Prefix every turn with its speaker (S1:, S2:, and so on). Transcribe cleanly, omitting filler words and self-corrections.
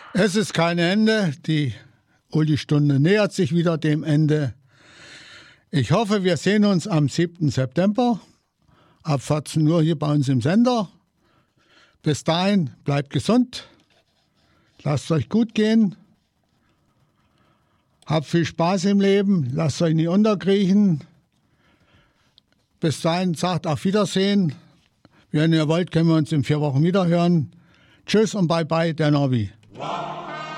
S1: Es ist kein Ende. Die Uli-Stunde nähert sich wieder dem Ende. Ich hoffe, wir sehen uns am 7. September ab 14 Uhr hier bei uns im Sender. Bis dahin, bleibt gesund. Lasst es euch gut gehen. Habt viel Spaß im Leben. Lasst euch nicht unterkriechen. Bis dahin, sagt auf Wiedersehen. Wenn ihr wollt, können wir uns in 4 Wochen wieder hören. Tschüss und bye bye, der Norbi.